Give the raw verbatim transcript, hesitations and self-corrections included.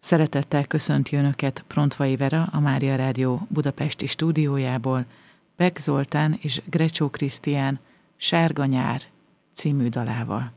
Szeretettel köszönti Önöket Prontvai Vera, a Mária Rádió budapesti stúdiójából, Beck Zoltán és Grecsó Krisztián Sárga nyár című dalával.